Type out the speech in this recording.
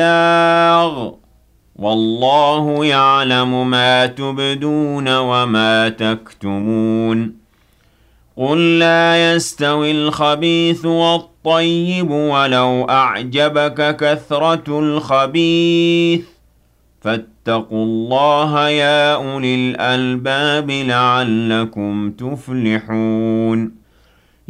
البلاغ والله يعلم ما تبدون وما تكتمون قل لا يستوي الخبيث والطيب ولو أعجبك كثرة الخبيث فاتقوا الله يا أولي الألباب لعلكم تفلحون